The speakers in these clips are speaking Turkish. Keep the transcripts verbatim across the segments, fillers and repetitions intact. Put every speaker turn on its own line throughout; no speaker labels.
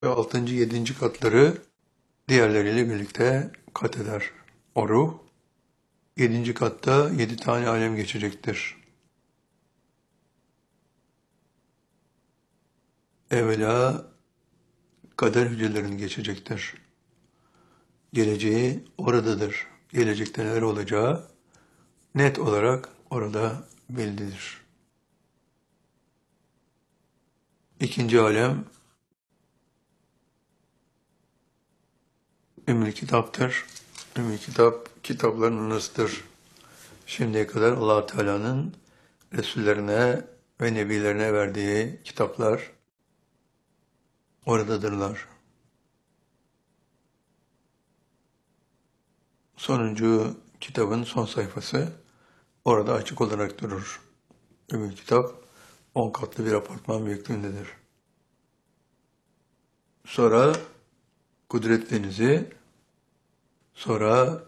ve altıncı, yedinci katları diğerleriyle birlikte kat eder. O ruh, yedinci katta yedi tane alem geçecektir. Evvela kader hücrelerini geçecektir. Geleceği oradadır. Gelecekte neler olacağı net olarak orada bellidir. İkinci alem Ümmül Kitap'tır. Ümmül Kitap, kitapların anasıdır. Şimdiye kadar Allah Teala'nın Resullerine ve Nebilerine verdiği kitaplar oradadırlar. Sonuncu kitabın son sayfası orada açık olarak durur. Ümmül Kitap on katlı bir apartman büyüklüğündedir. Sonra Kudret Denizi, sonra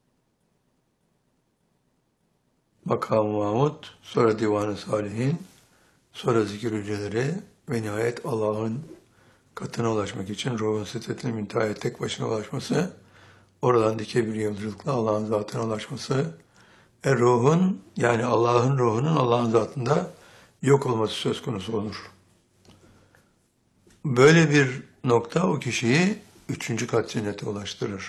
Makam-ı Mahmud, sonra Divan-ı Salihin, sonra zikir hücreleri ve nihayet Allah'ın katına ulaşmak için ruhun sıdretine müntehaya tek başına ulaşması, oradan dike bir yolculukla Allah'ın zatına ulaşması, e ruhun yani Allah'ın ruhunun Allah'ın zatında yok olması söz konusu olur. Böyle bir nokta o kişiyi üçüncü kat cennete ulaştırır.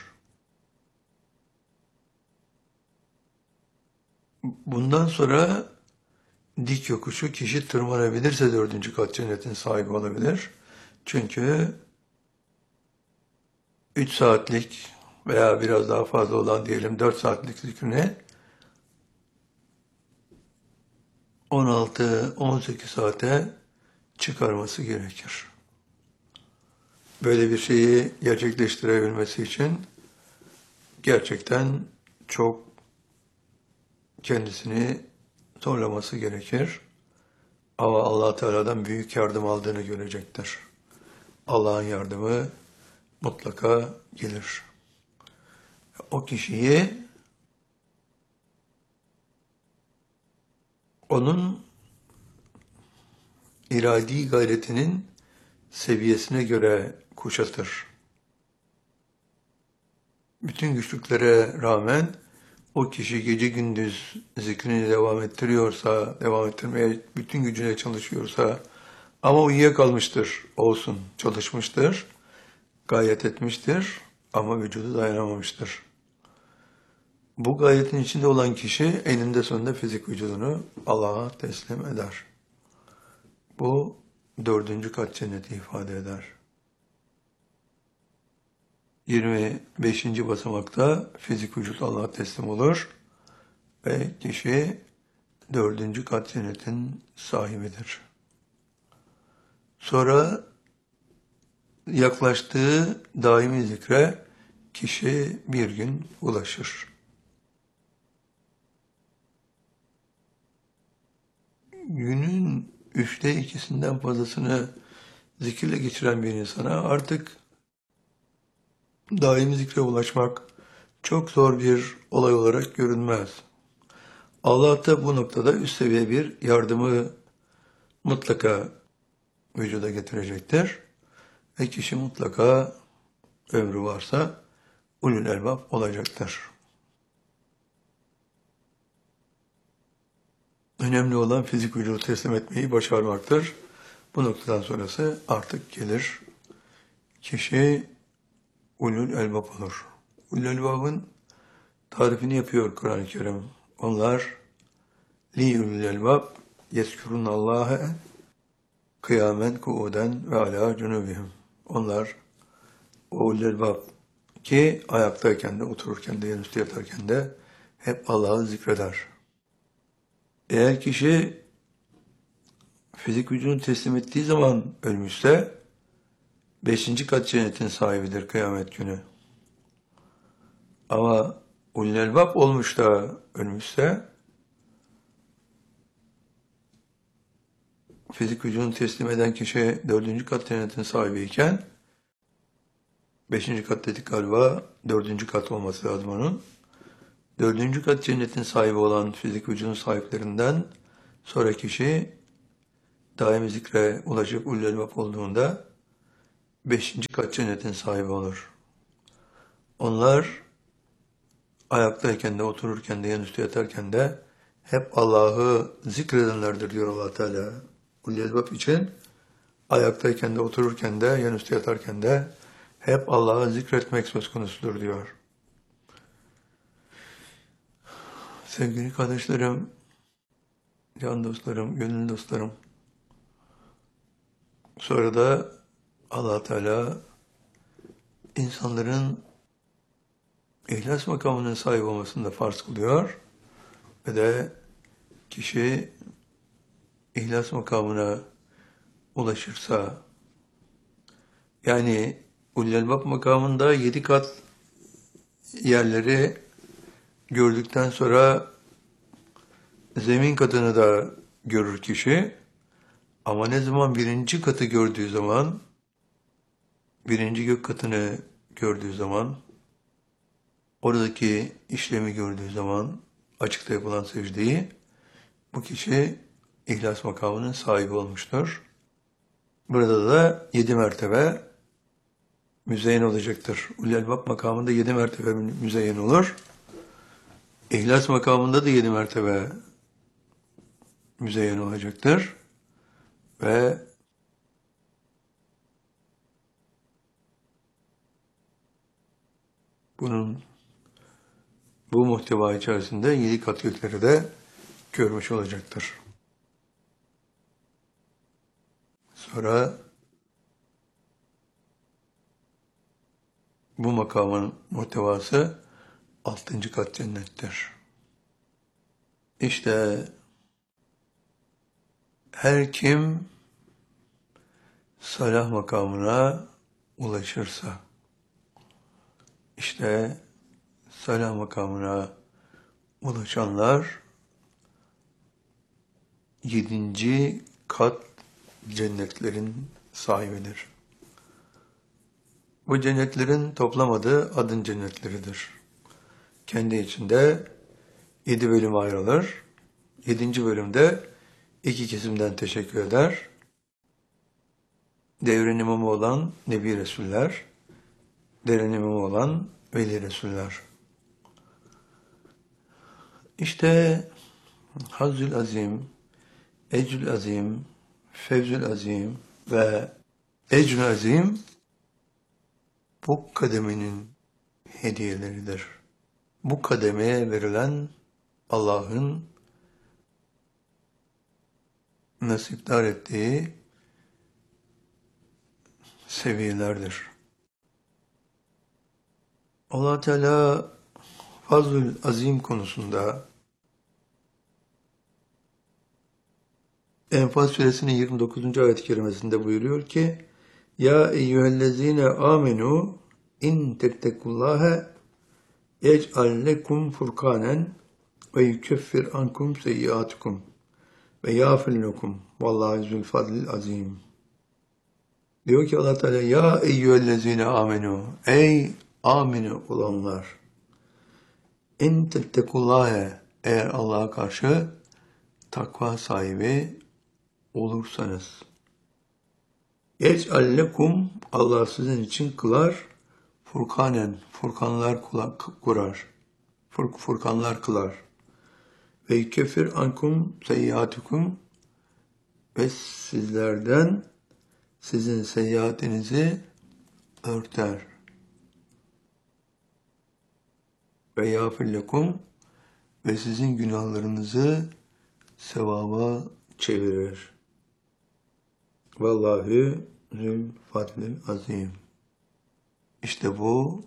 Bundan sonra dik yokuşu kişi tırmanabilirse dördüncü kat cennetin sahibi olabilir. Çünkü üç saatlik veya biraz daha fazla olan diyelim dört saatlik zikrine on altı on sekiz saate çıkarması gerekir. Böyle bir şeyi gerçekleştirebilmesi için gerçekten çok kendisini zorlaması gerekir. Ama Allah Teala'dan büyük yardım aldığını görecektir. Allah'ın yardımı mutlaka gelir. O kişiyi onun iradi gayretinin seviyesine göre kuşatır. Bütün güçlüklere rağmen o kişi gece gündüz zikrini devam ettiriyorsa, devam ettirmeye bütün gücüne çalışıyorsa ama uyuyakalmıştır, olsun, çalışmıştır, gayret etmiştir ama vücudu dayanamamıştır. Bu gayretin içinde olan kişi eninde sonunda fizik vücudunu Allah'a teslim eder. Bu dördüncü kat cenneti ifade eder. yirmi beşinci basamakta fizik vücut Allah'a teslim olur ve kişi dördüncü kat cennetin sahibidir. Sonra yaklaştığı daimi zikre kişi bir gün ulaşır. Günün üçte ikisinden fazlasını zikirle geçiren bir insana artık daimi zikre ulaşmak çok zor bir olay olarak görünmez. Allah da bu noktada üst seviye bir yardımı mutlaka vücuda getirecektir. Ve kişi mutlaka ömrü varsa ulul elbab olacaktır. Önemli olan fizik vücudu teslim etmeyi başarmaktır. Bu noktadan sonrası artık gelir. Kişi ulul elbab olur. Ulul elbabın tarifini yapıyor Kur'an-ı Kerim. Onlar li ulul elbab yezkurunallaha kıyamen kuuden ve ala cunubihim. Onlar ulul elbab ki ayaktayken de otururken de yanüstü yatarken de hep Allah'ı zikreder. Eğer kişi fizik vücudunu teslim ettiği zaman ölmüşse beşinci kat cennetin sahibidir kıyamet günü. Ama ulul elbab olmuş da ölmüşse fizik vücudunu teslim eden kişi dördüncü kat cennetin sahibiyken beşinci kat dedik galiba dördüncü kat olması lazım onun. Dördüncü kat cennetin sahibi olan fizik vücudun sahiplerinden sonra kişi daimi zikre ulaşıp ulul elbab olduğunda beşinci kat cennetin sahibi olur. Onlar ayaktayken de, otururken de, yanüstü yatarken de hep Allah'ı zikredenlerdir diyor Allah Teala. Ulul Elbab için ayaktayken de, otururken de, yanüstü yatarken de hep Allah'ı zikretmek söz konusudur diyor. Sevgili kardeşlerim, can dostlarım, gönül dostlarım. Sonra da Allah Teala insanların İhlas makamının sahip olmasını da farz kılıyor ve de kişi ihlas makamına ulaşırsa, yani Ulul Elbab makamında yedi kat yerleri gördükten sonra zemin katını da görür kişi, ama ne zaman birinci katı gördüğü zaman, birinci gök katını gördüğü zaman, oradaki işlemi gördüğü zaman, açıkta yapılan secdeyi, bu kişi ihlas makamının sahibi olmuştur. Burada da yedi mertebe müzeyyen olacaktır. Ulul Elbab makamında yedi mertebe müzeyyen olur. İhlas makamında da yedi mertebe müzeyyen olacaktır. Ve bunun bu muhteva içerisinde yedi kat gökleri de görmüş olacaktır. Sonra bu makamın muhtevası altıncı kat cennettir. İşte her kim salah makamına ulaşırsa, işte salah makamına ulaşanlar yedinci kat cennetlerin sahibidir. Bu cennetlerin toplam adı adın cennetleridir. Kendi içinde yedi bölüm ayrılır. Yedinci bölümde iki kesimden teşekkür eder. Devrin imamı olan Nebi Resuller, devrin imamı olan Veli Resuller. İşte Hazzül Azim, Ecrül Azim, Fevzül Azim ve Ecrül Azim bu kademenin hediyeleridir. Bu kademeye verilen Allah'ın nasipdar ettiği seviyelerdir. Allah Teala Fazlül Azim konusunda Enfal suresinin yirmi dokuzuncu ayet-i kerimesinde buyuruyor ki: Ya eyyühellezine amenu in tettekullâhe yec'al lekum furkanen ve yukeffir ankum seyyiatukum ve yağfir lekum vallahi zül fadlil azim. Diyor ki Allah Teala, ya eyyühellezine amenu, ey aminu olanlar, in tettekullâhe, eğer Allah'a karşı takva sahibi olursanız, yec'al lekum, Allah sizin için kılar, furkanen, furkanlar kurar, fur, furkanlar kılar, ve yukeffir ankum seyyiatukum, ve sizlerden sizin seyyiatinizi örter. Ve yağfir lekum, ve sizin günahlarınızı sevaba çevirir. Vallahi zül fadlil azim. İşte bu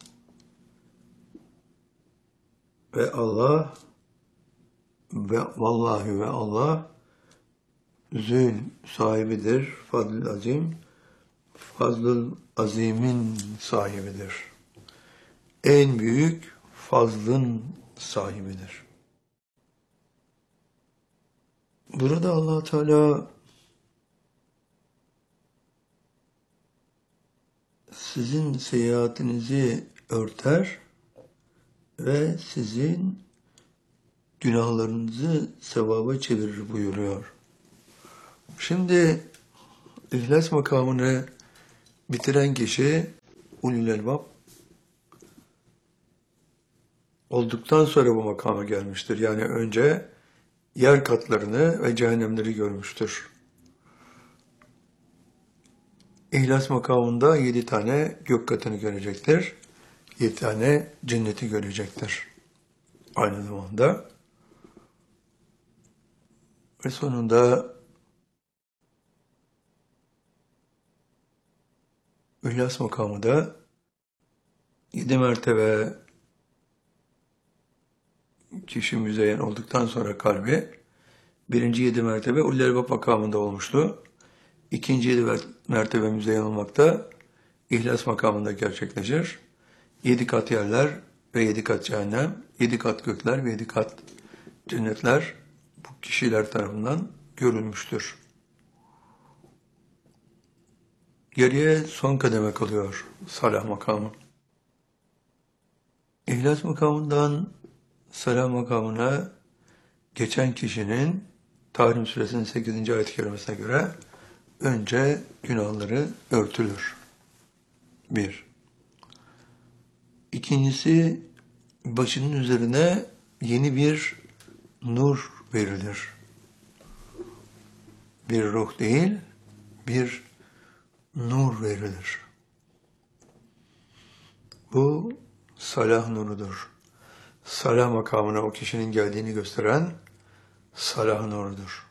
ve Allah ve vallahi ve Allah zül sahibidir, fadlil azim, fazlıl azimin sahibidir. En büyük fazlın sahibidir. Burada Allah Teala sizin seyahatinizi örter ve sizin günahlarınızı sevaba çevirir buyuruyor. Şimdi İhlas makamını bitiren kişi ulul elbab olduktan sonra bu makama gelmiştir. Yani önce yer katlarını ve cehennemleri görmüştür. İhlas makamında yedi tane gök katını görecektir. Yedi tane cenneti görecektir. Aynı zamanda. Ve sonunda İhlas makamı da yedi mertebe kişi müzeyyen olduktan sonra kalbi birinci yedi mertebe ulul elbab makamında olmuştu. İkinci yedi mertebe müzeyyen olmakta İhlas makamında gerçekleşir. Yedi kat yerler ve yedi kat cehennem, yedi kat gökler ve yedi kat cennetler bu kişiler tarafından görülmüştür. Geriye son kademe kalıyor salah makamı. İhlas makamından salah makamına geçen kişinin Tahrim Suresinin sekizinci ayet-i kerimesine göre önce günahları örtülür. Bir. İkincisi, başının üzerine yeni bir nur verilir. Bir ruh değil, bir nur verilir. Bu salah nurudur. Salah makamına o kişinin geldiğini gösteren salah nurudur.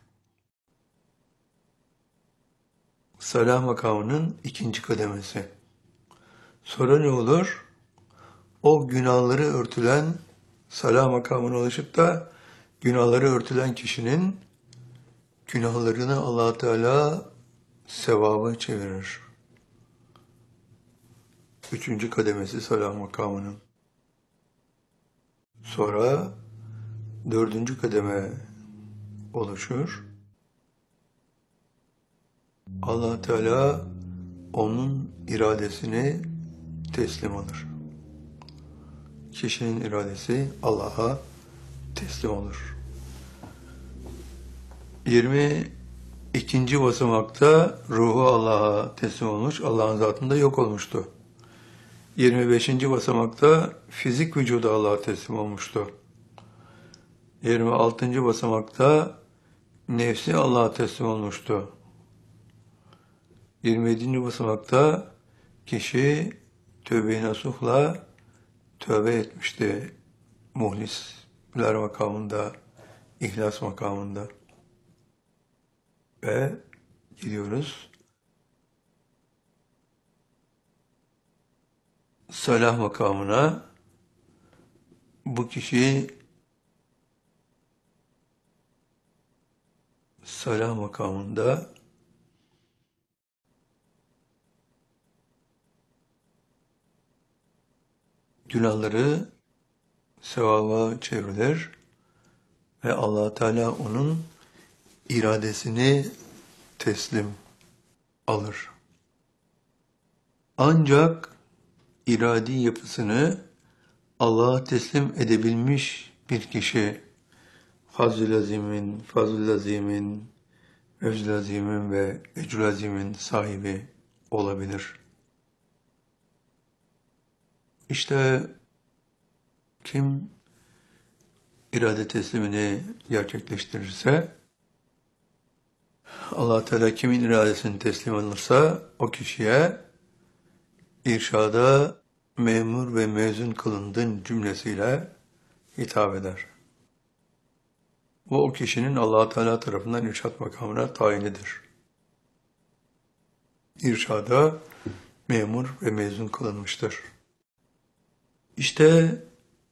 Salah makamının ikinci kademesi. Sonra ne olur? O günahları örtülen, salah makamına ulaşıp da günahları örtülen kişinin günahlarını Allah Teala sevaba çevirir. Üçüncü kademesi salah makamının. Sonra dördüncü kademe oluşur. Allah Teala onun iradesini teslim alır. Kişinin iradesi Allah'a teslim olur. yirmi ikinci basamakta ruhu Allah'a teslim olmuş, Allah'ın zatında yok olmuştu. yirmi beşinci basamakta fizik vücudu Allah'a teslim olmuştu. yirmi altıncı basamakta nefsi Allah'a teslim olmuştu. yirmi yedinci basamakta kişi tövbe-i nasuhla tövbe etmişti. Muhlisler makamında, ihlas makamında. Ve gidiyoruz. Salah makamına. Bu kişi salah makamında günahları sevaba çevrilir ve Allah Teala onun iradesini teslim alır. Ancak iradi yapısını Allah'a teslim edebilmiş bir kişi Fazl-ı Azim'in, Fazl-ı Azim'in, Fevz-ı Azim'in ve Ecr-ü Azim'in sahibi olabilir. İşte kim irade teslimini gerçekleştirirse, Allah Teala kimin iradesini teslim alırsa o kişiye irşada memur ve mezun kılındın cümlesiyle hitap eder. Bu o kişinin Allah Teala tarafından irşad makamına tayinidir. İrşada memur ve mezun kılınmıştır. İşte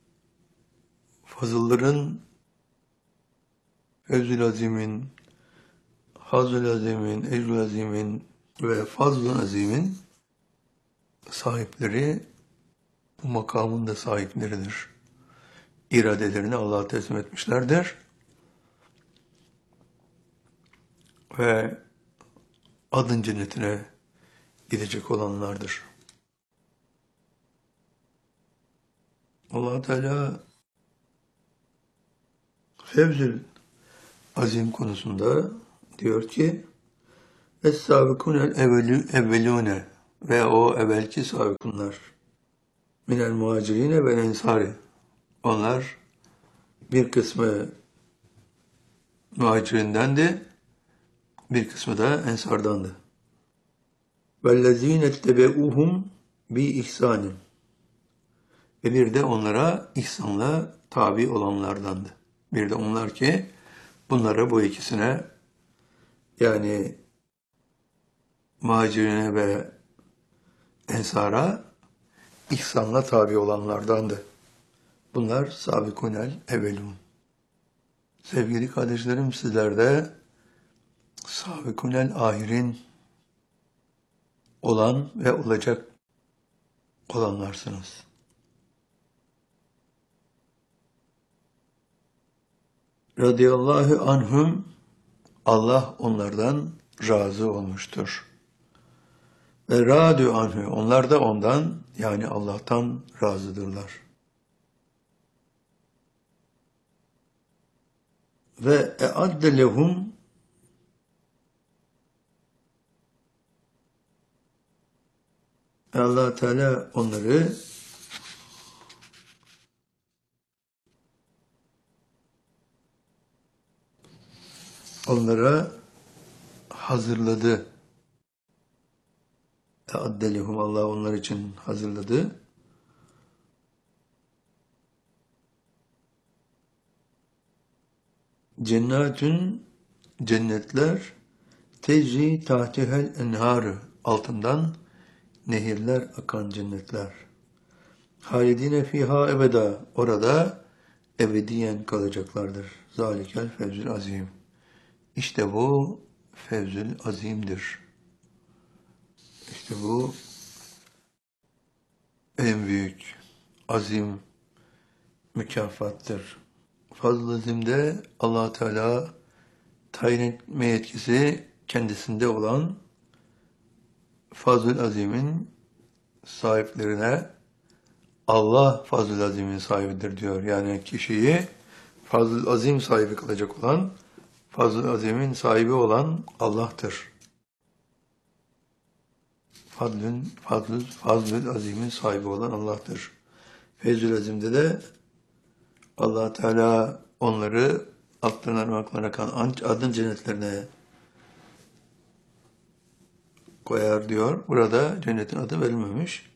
fazılların, Fevz-ül Azim'in, Hazl-ı Azim'in, Ecr-ü Azim'in ve Fazl-ı Azim'in sahipleri bu makamın da sahipleridir. İradelerini Allah'a teslim etmişlerdir. Ve adın cennetine gidecek olanlardır. Allah Teala Fevzül Azim konusunda diyor ki Es-sâbikûnel evvelûne ve o evvelki sabikunlar. Minel muhacirine ve ensari. Onlar bir kısmı muhacirindendi, bir kısmı da ensardandı. وَالَّذ۪ينَ اتَّبَعُوهُمْ بِإِحْسَانٍ. Ve bir de onlara ihsanla tabi olanlardandı. Bir de onlar ki bunlara, bu ikisine, yani muhacirine ve ensara ihsanla tabi olanlardandı. Bunlar sabikunel evvelun. Sevgili kardeşlerim, sizler de sabikunel ahirin olan ve olacak olanlarsınız. Radıyallahu anhum, Allah onlardan razı olmuştur. Ve radu anhu, onlar da ondan, yani Allah'tan razıdırlar. Ve e'adde lehum, Allah Teala onları onlara hazırladı. E'adde lehum, Allah onlar için hazırladı. Cennetün, cennetler, tecri tahtihel enharı, altından nehirler akan cennetler. Halidine fiha ebeda, orada ebediyen kalacaklardır. Zalikel fevzül azim. İşte bu fevzül azimdir. İşte bu en büyük, azim mükafattır. Fazl-ı azimde Allah Teala tayin etme yetkisi kendisinde olan Fazl-ı Azim'in sahiplerine Allah Fazl-ı Azim'in sahibidir diyor. Yani kişiyi Fazl-ı Azim sahibi kılacak olan, Fazl-ı Azim'in sahibi olan Allah'tır. Fadlün, Fadlül, Fazl-ı Azim'in sahibi olan Allah'tır. Feyzül Azim'de de Allah Teala onları altlarına ırmaklarına akan adın cennetlerine koyar diyor. Burada cennetin adı verilmemiş.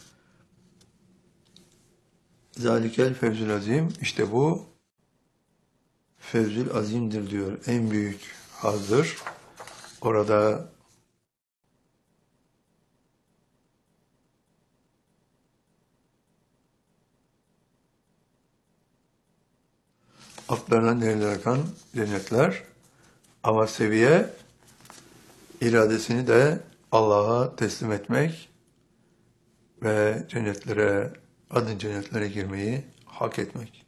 Zalikel fevzül azim, işte bu fevzül azimdir diyor. En büyük hazdır. Orada altlarından nehirler akan cennetler, ama seviye iradesini de Allah'a teslim etmek ve cennetlere, adın cennetlere girmeyi hak etmek.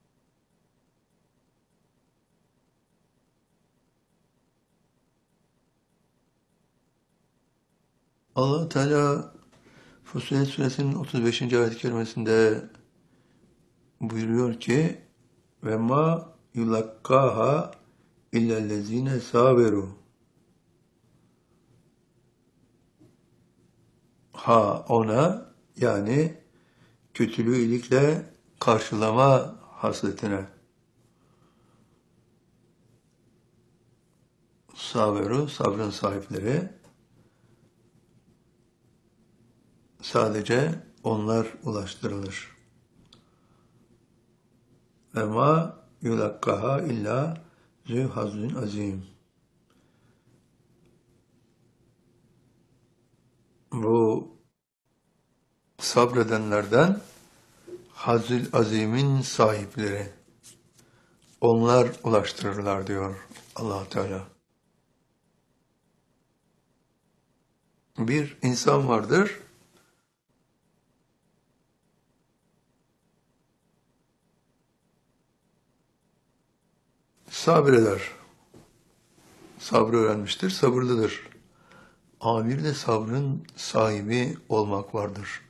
Allah Teala Fussilet Suresinin otuz beşinci ayet-i kerimesinde buyuruyor ki ve ma yulakkaha illellezine saberu. Ha, ona, yani kötülüğü iyilikle karşılama hasretine, saberu, sabrın sahipleri, sadece onlar ulaştırılır. Ve ma yulakkaha illa zü hazün azim. Bu sabredenlerden hazül azimin sahipleri, onlar ulaştırırlar diyor Allah Teala. Bir insan vardır, sabreder. Sabrı öğrenmiştir, sabırlıdır. Ama bir de sabrın sahibi olmak vardır.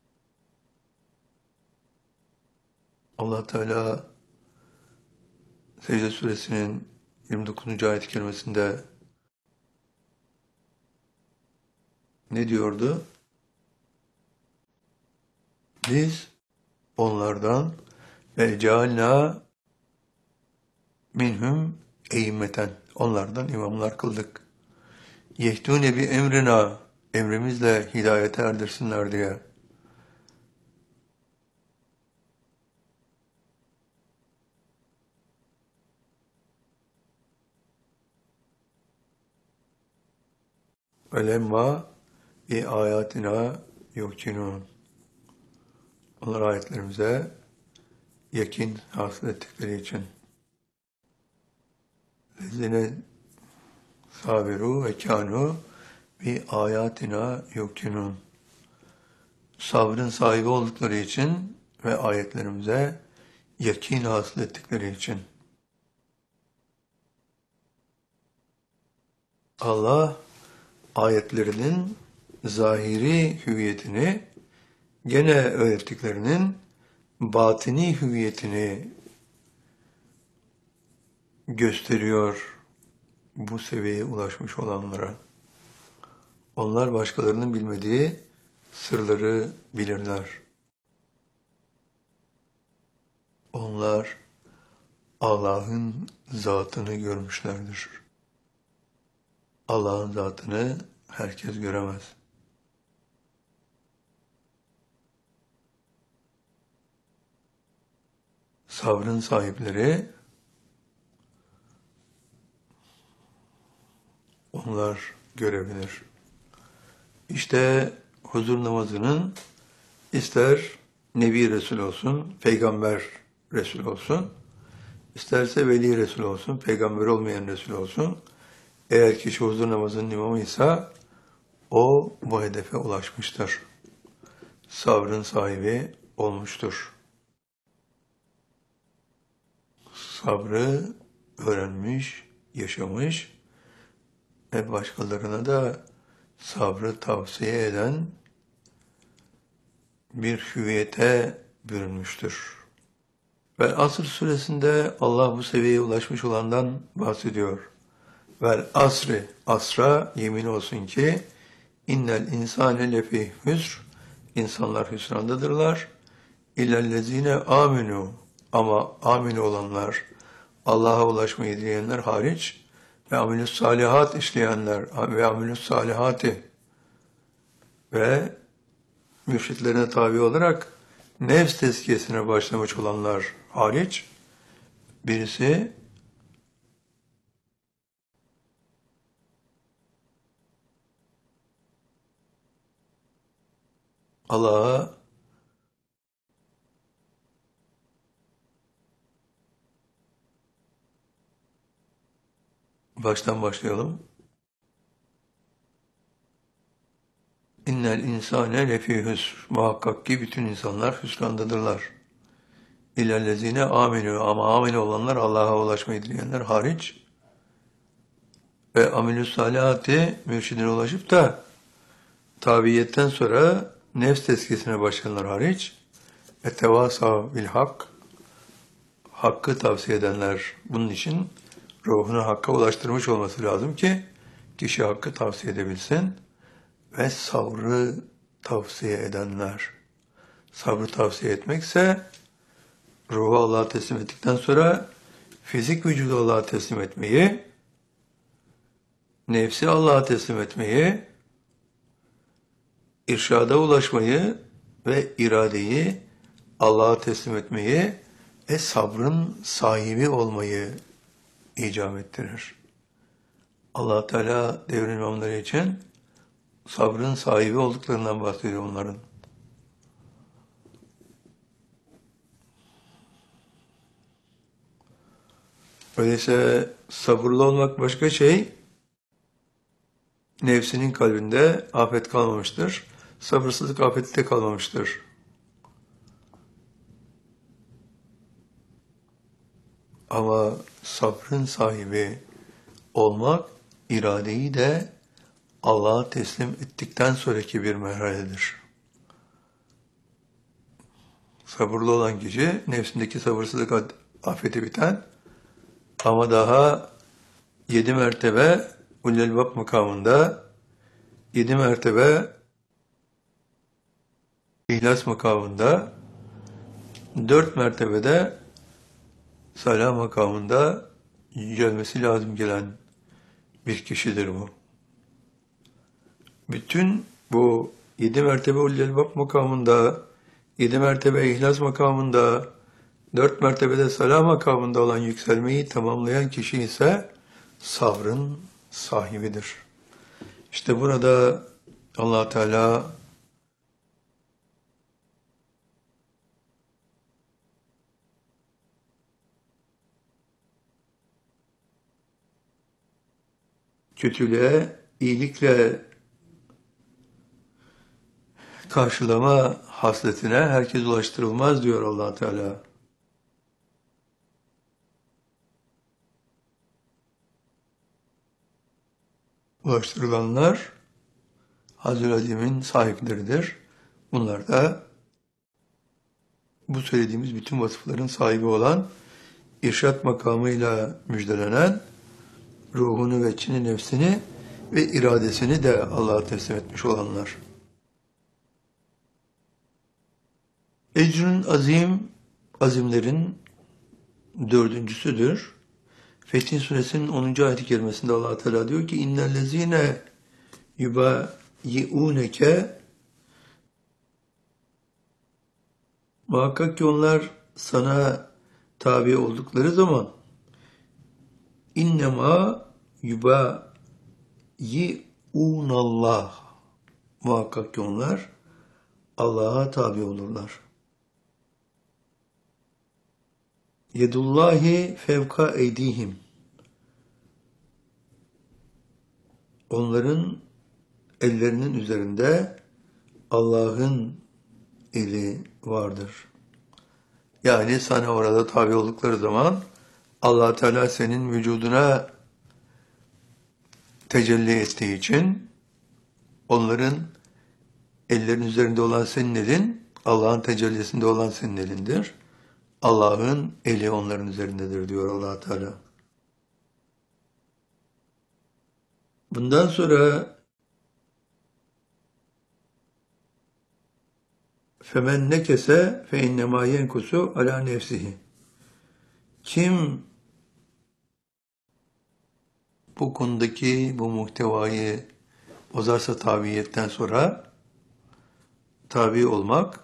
Allah Teala Secde Suresinin yirmi dokuzuncu ayet-i kerimesinde ne diyordu? Biz onlardan ve cealna minhum eyyimeten, onlardan imamlar kıldık. Yehdûne bi emrina, emrimizle hidayete erdirsinler diye. Velemma bi ayatina yukinun. Onlar ayetlerimize yakin hasıl ettikleri için. Lezine sabiru ve kânû bi ayatina yukinun. Sabrın sahibi oldukları için ve ayetlerimize yakin hasıl ettikleri için. Allah ayetlerinin zahiri hüviyetini gene öğrettiklerinin batini hüviyetini gösteriyor bu seviyeye ulaşmış olanlara. Onlar başkalarının bilmediği sırları bilirler. Onlar Allah'ın zatını görmüşlerdir. Allah'ın zatını herkes göremez. Sabrın sahipleri onlar görebilir. İşte huzur namazının ister Nebi Resul olsun, Peygamber Resul olsun, isterse Veli Resul olsun, Peygamber olmayan Resul olsun, eğer kişi huzur namazının imamıysa o bu hedefe ulaşmıştır. Sabrın sahibi olmuştur. Sabrı öğrenmiş, yaşamış ve başkalarına da sabrı tavsiye eden bir hüviyete bürünmüştür. Ve Asr suresinde Allah bu seviyeye ulaşmış olandan bahsediyor. Vel asri, asra yemin olsun ki innel insane lefî hüsr, insanlar hüsrandadırlar. İllellezine aminu, ama amin olanlar, Allah'a ulaşmayı dileyenler hariç ve amelüs salihat işleyenler ve amelüs salihati ve mürşitlerine tabi olarak nefs tezkiyesine başlamış olanlar hariç birisi Allah'a baştan başlayalım. İnnel insane lefî hüsr. Muhakkak ki bütün insanlar hüsrandadırlar. İllellezine aminu, ama amin olanlar, Allah'a ulaşmayı dileyenler hariç ve amelüs salihati, mürşidine ulaşıp da tabiiyetten sonra nefs tezkiyesine başlayanlar hariç ve tevasa bil hak, hakkı tavsiye edenler. Bunun için ruhunu hakka ulaştırmış olması lazım ki kişi hakkı tavsiye edebilsin. Ve sabrı tavsiye edenler. Sabrı tavsiye etmekse ruhu Allah'a teslim ettikten sonra fizik vücudu Allah'a teslim etmeyi, nefsi Allah'a teslim etmeyi, irşada ulaşmayı ve iradeyi Allah'a teslim etmeyi ve sabrın sahibi olmayı icap ettirir. Allah Teala devrin imamları için sabrın sahibi olduklarından bahsediyor onların. Öyleyse sabırlı olmak başka şey, nefsinin kalbinde afet kalmamıştır. Sabırsızlık afette kalmamıştır. Ama sabrın sahibi olmak, iradeyi de Allah'a teslim ettikten sonraki bir merhaledir. Sabırlı olan kişi, nefsindeki sabırsızlık afeti biten ama daha yedi mertebe Ulul-Elbab makamında, yedi mertebe ihlas makamında, dört mertebede salah makamında yücelmesi lazım gelen bir kişidir bu. Bütün bu yedi mertebe ulul elbab makamında, yedi mertebe ihlas makamında, dört mertebede salah makamında olan yükselmeyi tamamlayan kişi ise sabrın sahibidir. İşte burada Allah Teala kötülüğe iyilikle karşılama hasletine herkes ulaştırılmaz diyor Allah Teala. Ulaştırılanlar Hazreti Alim'in sahipleridir. Bunlar da bu söylediğimiz bütün vasıfların sahibi olan irşat makamıyla müjdelenen ruhunu ve içini, nefsini ve iradesini de Allah'a teslim etmiş olanlar. Ecrün azim, azimlerin dördüncüsüdür. Fetih Suresinin onuncu ayet-i kerimesinde Allah Teala diyor ki innellezine yubayi'uneke muhakkak ki onlar sana tabi oldukları zaman innema yubayi'unallah muhakkak ki onlar Allah'a tabi olurlar. Yedullahi fevka eydihim. Onların ellerinin üzerinde Allah'ın eli vardır. Yani sana orada tabi oldukları zaman Allah Teala senin vücuduna tecelli ettiği için onların ellerin üzerinde olan senin elin Allah'ın tecellisinde olan senin elindir. Allah'ın eli onların üzerindedir diyor Allah Teala. Bundan sonra femen nekese fe innema yenkusu ala nefsihi. Kim bu konudaki bu muhtevayı bozarsa tabiiyetten sonra tabi olmak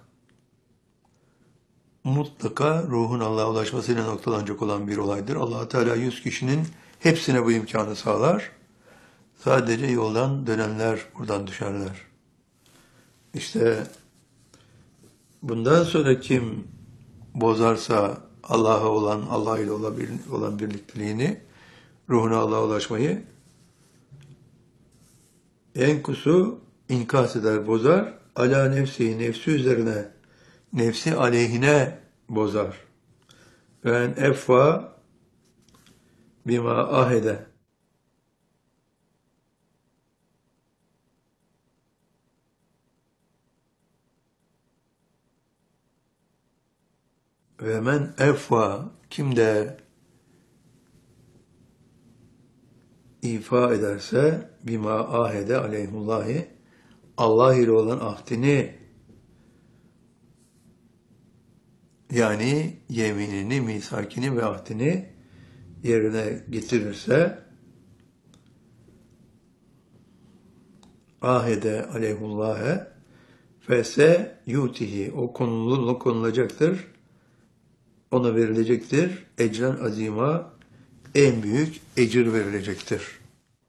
mutlaka ruhun Allah'a ulaşmasıyla noktalanacak olan bir olaydır. Allah Teala yüz kişinin hepsine bu imkanı sağlar. Sadece yoldan dönenler buradan düşerler. İşte bundan sonra kim bozarsa Allah'a olan, Allah ile olan birlikteliğini, ruhuna Allah'a ulaşmayı enkusu inkas eder, bozar. Ala nefsi, nefsi üzerine, nefsi aleyhine bozar. Ve en effa bima ahede. Ve men effa, kim de ifa ederse bima ahede aleyhullahi, Allah ile olan ahdini, yani yeminini, misakini ve ahdini yerine getirirse ahede aleyhullâhe fese yutihi, o konulu konulacaktır, ona verilecektir, ecren azima, en büyük ecir verilecektir.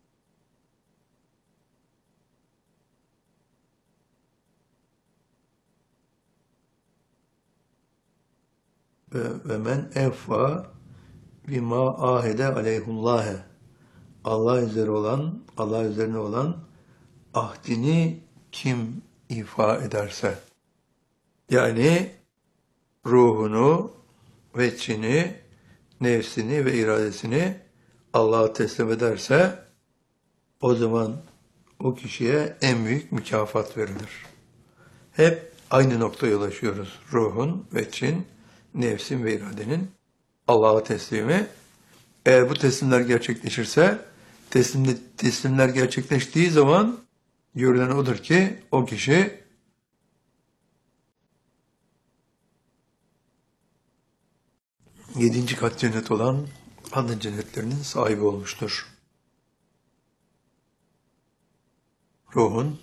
Ve men effa bima ahede aleyhullâhe, Allah üzerine olan, Allah üzerine olan ahdini kim ifa ederse, yani ruhunu, veçhini, nefsini ve iradesini Allah'a teslim ederse, o zaman o kişiye en büyük mükafat verilir. Hep aynı noktaya ulaşıyoruz. Ruhun, veçhin, nefsin ve iradenin Allah'a teslimi. Eğer bu teslimler gerçekleşirse, teslim, teslimler gerçekleştiği zaman görülen odur ki o kişi yedinci kat cennet olan adın cennetlerinin sahibi olmuştur. Ruhun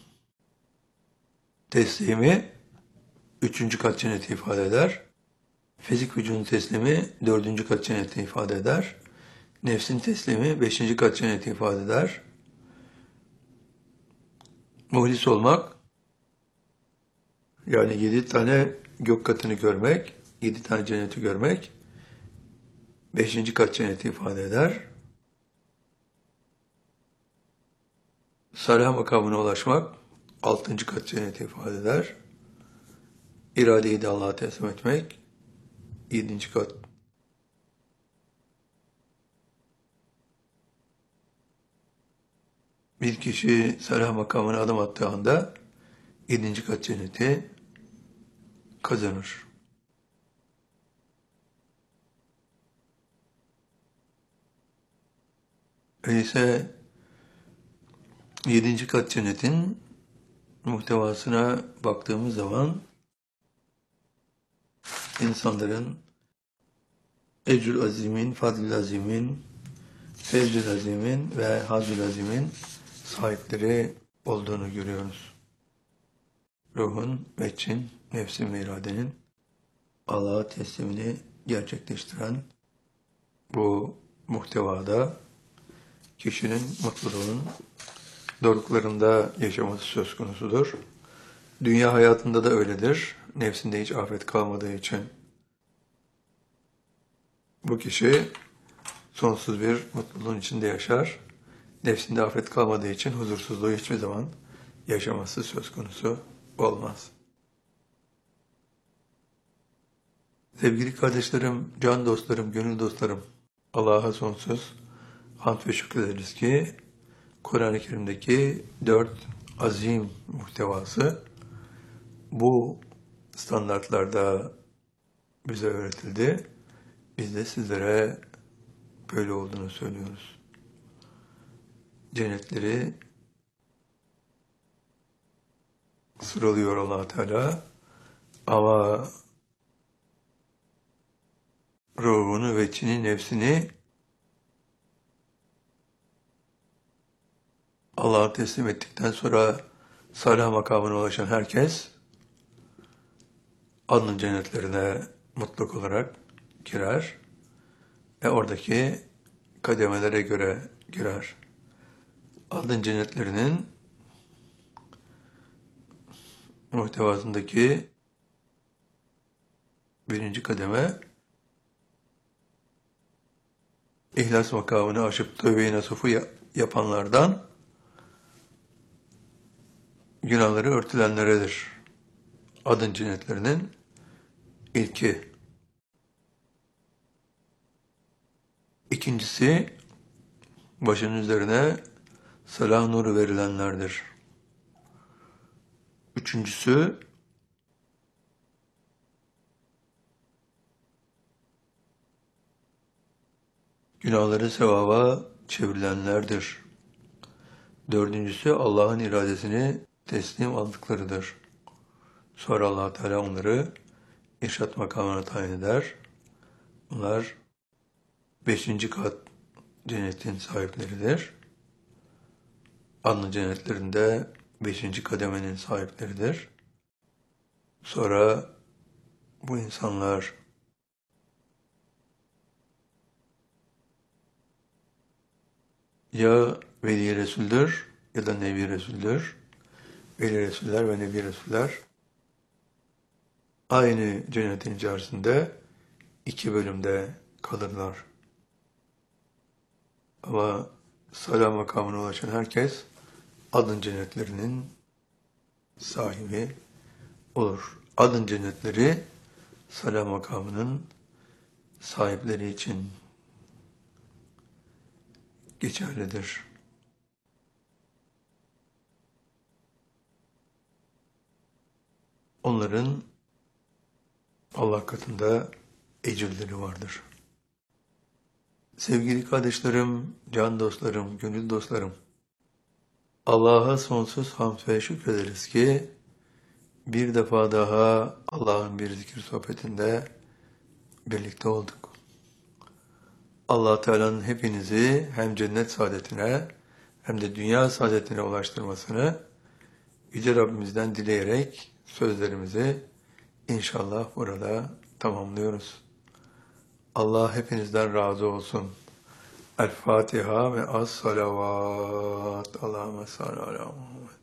teslimi üçüncü kat cenneti ifade eder. Fizik vücudun teslimi dördüncü kat cenneti ifade eder. Nefsin teslimi beşinci kat cenneti ifade eder. Muhlis olmak, yani yedi tane gök katını görmek, yedi tane cenneti görmek, beşinci kat cenneti ifade eder. Salah makamına ulaşmak, altıncı kat cenneti ifade eder. İradeyi de Allah'a teslim etmek, yedinci kat. Bir kişi salah makamına adım attığı anda yedinci kat cenneti kazanır. Öyleyse yedinci kat cennetin muhtevasına baktığımız zaman insanların Ecrül Azim'in, Fadlül Azim'in, Fevzül Azim'in ve Hazül Azim'in sahipleri olduğunu görüyoruz. Ruhun, veçin, nefsin ve iradenin Allah'a teslimini gerçekleştiren bu muhtevada kişinin mutluluğun doruklarında yaşaması söz konusudur. Dünya hayatında da öyledir. Nefsinde hiç afet kalmadığı için bu kişi sonsuz bir mutluluğun içinde yaşar. Nefsinde afet kalmadığı için huzursuzluğu hiçbir zaman yaşaması söz konusu olmaz. Sevgili kardeşlerim, can dostlarım, gönül dostlarım, Allah'a sonsuz hamd ve şükrederiz ki Kur'an-ı Kerim'deki dört azim muhtevası bu standartlarda bize öğretildi. Biz de sizlere böyle olduğunu söylüyoruz. Cennetleri sıralıyor Allah Teala ama ruhunu ve içini, nefsini Allah'a teslim ettikten sonra salah makamına ulaşan herkes adın cennetlerine mutlak olarak girer ve oradaki kademelere göre girer. Adın cennetlerinin muhtevasındaki birinci kademe İhlas makamını aşıp tövbe-i nasufu yapanlardan günahları örtülenleredir. Adın cennetlerinin ilki. İkincisi, başının üzerine salah nuru verilenlerdir. Üçüncüsü, günahları sevaba çevrilenlerdir. Dördüncüsü, Allah'ın iradesini teslim aldıklarıdır. Sonra Allah Teala onları irşat makamına tayin eder. Bunlar beşinci kat cennetin sahipleridir. Adın cennetlerinde beşinci kademenin sahipleridir. Sonra bu insanlar ya Veli Resul'dür ya da Nebi Resul'dür. Veli Resuller ve Nebi Resuller aynı cennetin içerisinde iki bölümde kalırlar. Ama salah makamına ulaşan herkes adın cennetlerinin sahibi olur. Adın cennetleri salah makamının sahipleri için geçerlidir. Onların Allah katında ecirleri vardır. Sevgili kardeşlerim, can dostlarım, gönül dostlarım, Allah'a sonsuz hamd ve şükrederiz ki bir defa daha Allah'ın bir zikir sohbetinde birlikte olduk. Allah Teala'nın hepinizi hem cennet saadetine hem de dünya saadetine ulaştırmasını Yüce Rabbimizden dileyerek sözlerimizi inşallah burada tamamlıyoruz. Allah hepinizden razı olsun. El Fatiha ve as salavat. Allahümme salli ala Muhammed.